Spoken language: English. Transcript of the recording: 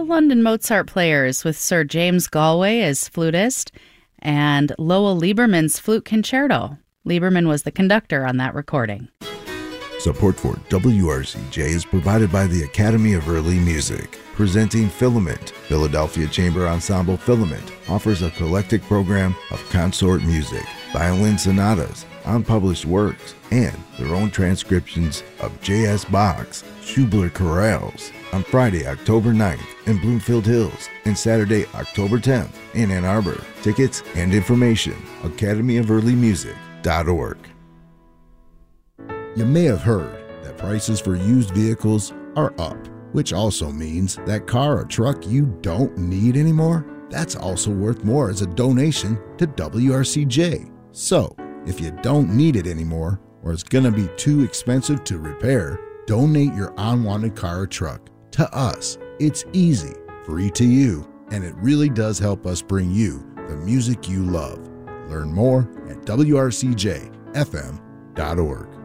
London Mozart Players with Sir James Galway as flutist and Lowell Lieberman's Flute Concerto. Lieberman was the conductor on that recording. Support for WRCJ is provided by the Academy of Early Music. Presenting Filament. Philadelphia Chamber Ensemble Filament offers a eclectic program of consort music, violin sonatas, unpublished works, and their own transcriptions of J.S. Bach's Schubert chorales on Friday, October 9th in Bloomfield Hills and Saturday, October 10th in Ann Arbor. Tickets and information, academyoferlymusic.org. You may have heard that prices for used vehicles are up, which also means that car or truck you don't need anymore, that's also worth more as a donation to WRCJ. So, if you don't need it anymore, or it's going to be too expensive to repair, donate your unwanted car or truck to us. It's easy, free to you, and it really does help us bring you the music you love. Learn more at WRCJFM.org.